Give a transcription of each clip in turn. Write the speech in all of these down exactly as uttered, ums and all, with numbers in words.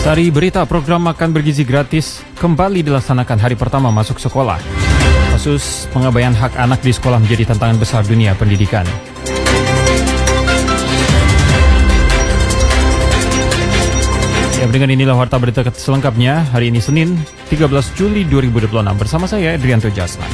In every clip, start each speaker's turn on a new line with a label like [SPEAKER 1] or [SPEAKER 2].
[SPEAKER 1] Sari berita program makan bergizi gratis kembali dilaksanakan hari pertama masuk sekolah. Kasus pengabaian hak anak di sekolah menjadi tantangan besar dunia pendidikan. Ya, dengan inilah warta berita selengkapnya hari ini Senin tiga belas Juli dua ribu dua puluh enam bersama saya Adrianto Jasman.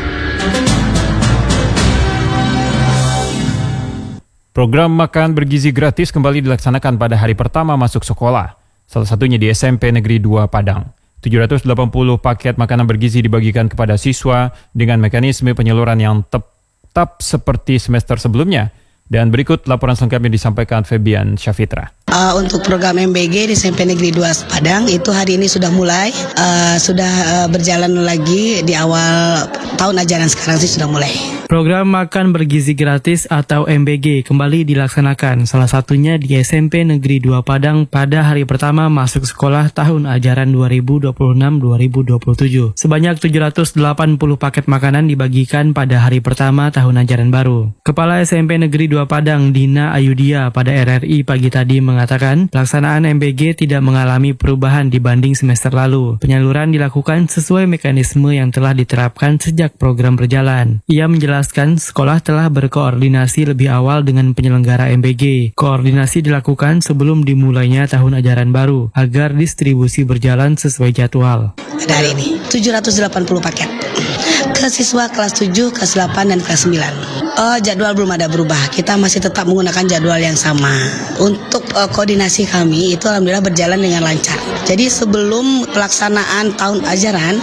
[SPEAKER 1] Program makan bergizi gratis kembali dilaksanakan pada hari pertama masuk sekolah. Salah satunya di S M P Negeri dua Padang. tujuh ratus delapan puluh paket makanan bergizi dibagikan kepada siswa dengan mekanisme penyaluran yang tetap seperti semester sebelumnya. Dan berikut laporan selengkapnya disampaikan Febian Syafitra.
[SPEAKER 2] Uh, untuk program M B G di S M P Negeri dua Padang itu hari ini sudah mulai, uh, sudah uh, berjalan lagi di awal tahun ajaran sekarang sih sudah mulai.
[SPEAKER 3] Program makan bergizi gratis atau M B G kembali dilaksanakan, salah satunya di S M P Negeri dua Padang pada hari pertama masuk sekolah tahun ajaran dua ribu dua puluh enam dua ribu dua puluh tujuh. Sebanyak tujuh ratus delapan puluh paket makanan dibagikan pada hari pertama tahun ajaran baru. Kepala S M P Negeri dua Padang, Dina Ayudia, pada R R I pagi tadi mengatakan pelaksanaan M B G tidak mengalami perubahan dibanding semester lalu. Penyaluran dilakukan sesuai mekanisme yang telah diterapkan sejak program berjalan. Ia menjelaskan Jelaskan, sekolah telah berkoordinasi lebih awal dengan penyelenggara M B G. Koordinasi dilakukan sebelum dimulainya tahun ajaran baru, agar distribusi berjalan sesuai jadwal.
[SPEAKER 2] Pada hari ini, tujuh ratus delapan puluh paket ke siswa kelas tujuh, kelas delapan, dan kelas sembilan. Oh, jadwal belum ada berubah, kita masih tetap menggunakan jadwal yang sama. Untuk uh, koordinasi kami itu alhamdulillah berjalan dengan lancar. Jadi sebelum pelaksanaan tahun ajaran,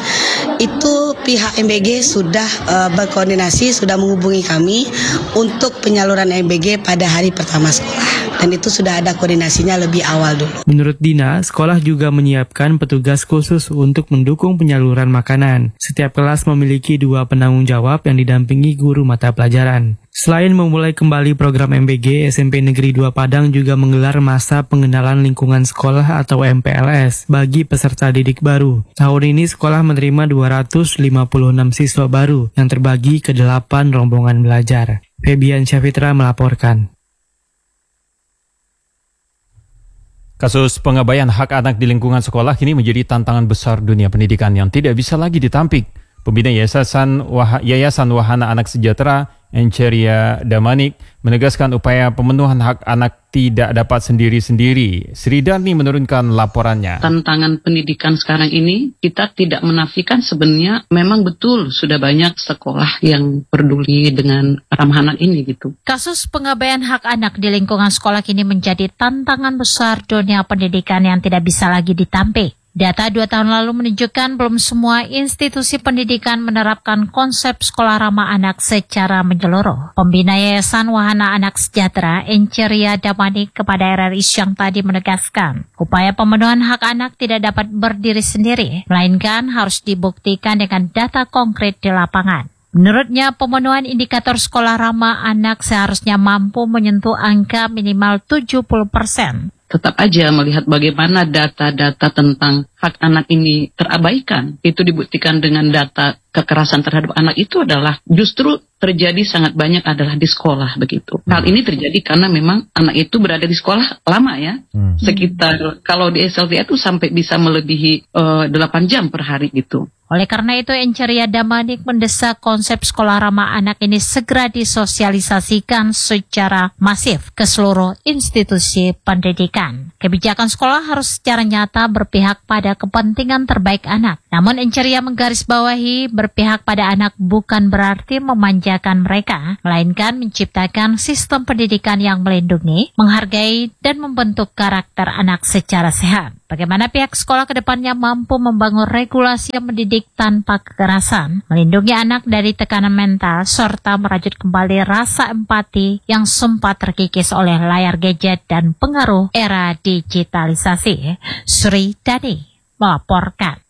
[SPEAKER 2] itu pihak M B G sudah uh, berkoordinasi, sudah menghubungi kami untuk penyaluran M B G pada hari pertama sekolah. Dan itu sudah ada koordinasinya lebih awal dulu.
[SPEAKER 3] Menurut Dina, sekolah juga menyiapkan petugas khusus untuk mendukung penyaluran makanan. Setiap kelas memiliki dua penanggung jawab yang didampingi guru mata pelajaran. Selain memulai kembali program M B G, S M P Negeri dua Padang juga menggelar masa pengenalan lingkungan sekolah atau M P L S bagi peserta didik baru. Tahun ini sekolah menerima dua ratus lima puluh enam siswa baru yang terbagi ke delapan rombongan belajar. Febian Syafitra melaporkan.
[SPEAKER 1] Kasus pengabaian hak anak di lingkungan sekolah kini menjadi tantangan besar dunia pendidikan yang tidak bisa lagi ditampik. Pembina Yayasan, Wah- Yayasan Wahana Anak Sejahtera, Enceria Damanik, menegaskan upaya pemenuhan hak anak tidak dapat sendiri-sendiri. Sri Darni menurunkan laporannya.
[SPEAKER 4] Tantangan pendidikan sekarang ini, kita tidak menafikan sebenarnya memang betul sudah banyak sekolah yang peduli dengan ramah anak ini gitu.
[SPEAKER 5] Kasus pengabaian hak anak di lingkungan sekolah kini menjadi tantangan besar dunia pendidikan yang tidak bisa lagi ditampik. Data dua tahun lalu menunjukkan belum semua institusi pendidikan menerapkan konsep sekolah ramah anak secara menyeluruh. Pembina Yayasan Wahana Anak Sejahtera, Enceria Damanik, kepada R R I siang tadi menegaskan, upaya pemenuhan hak anak tidak dapat berdiri sendiri, melainkan harus dibuktikan dengan data konkret di lapangan. Menurutnya, pemenuhan indikator sekolah ramah anak seharusnya mampu menyentuh angka minimal tujuh puluh persen.
[SPEAKER 4] Tetap aja melihat bagaimana data-data tentang hak anak ini terabaikan. Itu dibuktikan dengan data kekerasan terhadap anak itu adalah justru terjadi sangat banyak adalah di sekolah begitu. Hal ini terjadi karena memang anak itu berada di sekolah lama ya. Hmm. Sekitar kalau di S L T itu sampai bisa melebihi uh, delapan jam per hari gitu.
[SPEAKER 5] Oleh karena itu, Enceria Damanik mendesak konsep sekolah ramah anak ini segera disosialisasikan secara masif ke seluruh institusi pendidikan. Kebijakan sekolah harus secara nyata berpihak pada kepentingan terbaik anak. Namun Enceria menggarisbawahi berpihak pada anak bukan berarti memanjakan mereka, melainkan menciptakan sistem pendidikan yang melindungi, menghargai, dan membentuk karakter anak secara sehat. Bagaimana pihak sekolah ke depannya mampu membangun regulasi yang mendidik tanpa kekerasan, melindungi anak dari tekanan mental, serta merajut kembali rasa empati yang sempat terkikis oleh layar gadget dan pengaruh era digitalisasi. Sri Darni melaporkan.